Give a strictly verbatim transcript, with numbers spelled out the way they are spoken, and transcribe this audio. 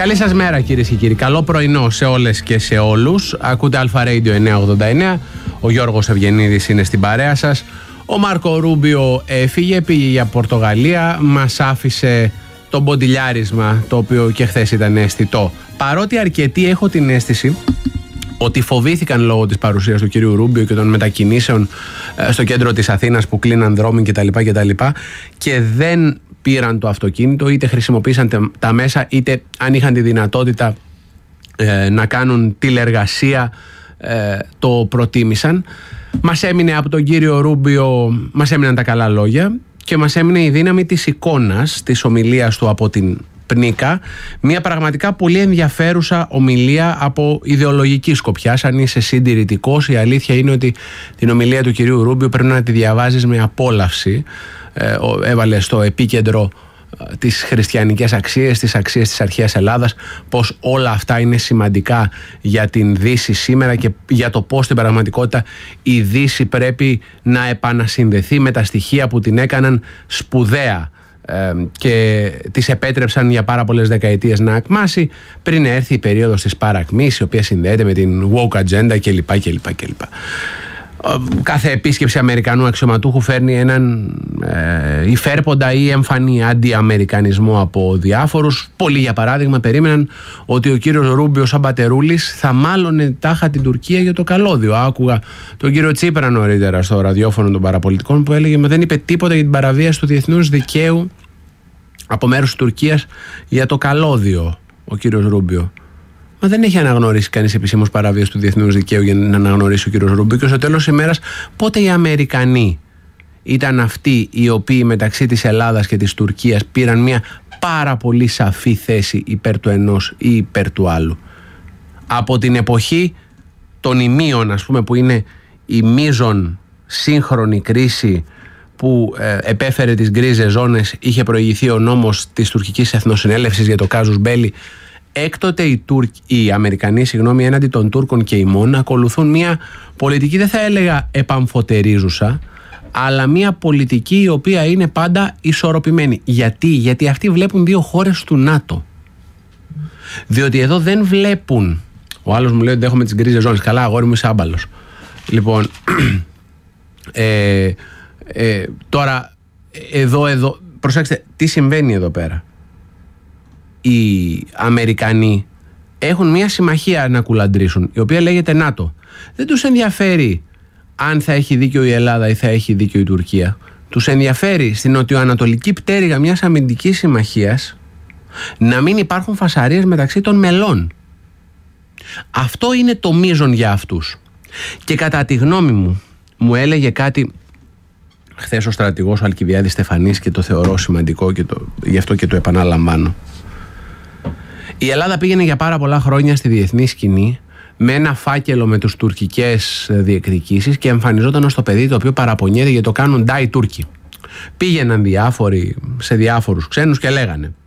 Καλή σας μέρα κυρίες και κύριοι. Καλό πρωινό σε όλες και σε όλους. Ακούτε Αλφα Radio εννιακόσια ογδόντα εννέα. Ο Γιώργος Ευγενίδης είναι στην παρέα σας. Ο Μάρκο Ρούμπιο έφυγε, πήγε για Πορτογαλία. Μας άφησε το μποντιλιάρισμα, το οποίο και χθες ήταν αισθητό. Παρότι αρκετοί, έχω την αίσθηση ότι φοβήθηκαν λόγω της παρουσίας του κυρίου Ρούμπιο και των μετακινήσεων στο κέντρο της Αθήνας που κλείναν δρόμοι κτλ. κτλ. Και δεν πήραν το αυτοκίνητο, είτε χρησιμοποίησαν τα μέσα, είτε αν είχαν τη δυνατότητα ε, να κάνουν τηλεργασία, ε, το προτίμησαν. Μας έμεινε από τον κύριο Ρούμπιο, μας έμειναν τα καλά λόγια και μας έμεινε η δύναμη της εικόνας, της ομιλίας του από την Πνίκα, μια πραγματικά πολύ ενδιαφέρουσα ομιλία από ιδεολογική σκοπιά. Αν είσαι συντηρητικός, η αλήθεια είναι ότι την ομιλία του κυρίου Ρούμπιο πρέπει να τη διαβάζεις με απόλαυση. Ε, έβαλε στο επίκεντρο ε, τις χριστιανικές αξίες, τις αξίες της αρχαίας Ελλάδας, πως όλα αυτά είναι σημαντικά για την Δύση σήμερα και για το πως στην πραγματικότητα η Δύση πρέπει να επανασυνδεθεί με τα στοιχεία που την έκαναν σπουδαία ε, και της επέτρεψαν για πάρα πολλές δεκαετίες να ακμάσει πριν έρθει η περίοδος της παρακμής, η οποία συνδέεται με την woke agenda κλπ. κλπ, κλπ. Κάθε επίσκεψη Αμερικανού αξιωματούχου φέρνει έναν ε, υφέρποντα ή εμφανή αντιαμερικανισμό από διάφορους. Πολλοί, για παράδειγμα, περίμεναν ότι ο κύριος Ρούμπιο σαν πατερούλης θα μάλωνε τάχα την Τουρκία για το καλώδιο. Άκουγα τον κύριο Τσίπρα νωρίτερα στο ραδιόφωνο των παραπολιτικών που έλεγε «Μα δεν είπε τίποτα για την παραβίαση του διεθνούς δικαίου από μέρους της Τουρκίας για το καλώδιο ο κύριος Ρούμπιο». Μα δεν έχει αναγνωρίσει κανείς επισήμως παραβίαση του διεθνούς δικαίου για να αναγνωρίσει ο κύριος Ρούμπιο. Και στο τέλος της ημέρας, πότε οι Αμερικανοί ήταν αυτοί οι οποίοι μεταξύ της Ελλάδας και της Τουρκίας πήραν μια πάρα πολύ σαφή θέση υπέρ του ενός ή υπέρ του άλλου? Από την εποχή των ημίων, ας πούμε, που είναι η μείζον σύγχρονη κρίση που ε, επέφερε τις γκρίζες ζώνες, είχε προηγηθεί ο νόμος της τουρκικής εθνοσυνέλευσης για το κάζους μπέλι. Έκτοτε οι, Τουρκ, οι Αμερικανοί συγγνώμη, έναντι των Τούρκων και ημών ακολουθούν μια πολιτική, δεν θα έλεγα επαμφωτερίζουσα, αλλά μια πολιτική η οποία είναι πάντα ισορροπημένη. Γιατί, Γιατί αυτοί βλέπουν δύο χώρες του ΝΑΤΟ. Διότι εδώ δεν βλέπουν. Ο άλλος μου λέει ότι έχουμε τις γκρίζες ζώνες. Καλά, αγόρι μου, είσαι άμπαλος. Λοιπόν, ε, ε, τώρα εδώ, εδώ, προσέξτε τι συμβαίνει εδώ πέρα. Οι Αμερικανοί έχουν μια συμμαχία να κουλαντρήσουν, η οποία λέγεται ΝΑΤΟ. Δεν τους ενδιαφέρει αν θα έχει δίκιο η Ελλάδα ή θα έχει δίκιο η Τουρκία. Τους ενδιαφέρει στην νοτιοανατολική πτέρυγα μιας αμυντικής συμμαχίας να μην υπάρχουν φασαρίες μεταξύ των μελών. Αυτό είναι το μείζον για αυτούς. Και κατά τη γνώμη μου, μου έλεγε κάτι χθες ο στρατηγός ο Αλκιβιάδης Στεφανής και το θεωρώ σημαντικό και το, γι' αυτό και το επαναλαμβάνω. Η Ελλάδα πήγαινε για πάρα πολλά χρόνια στη διεθνή σκηνή με ένα φάκελο με τους τουρκικές διεκδικήσεις και εμφανιζόταν ως το παιδί το οποίο παραπονιέται γιατί το κάνουν ντάι Τούρκοι. Πήγαιναν διάφοροι σε διάφορους ξένους και λέγανε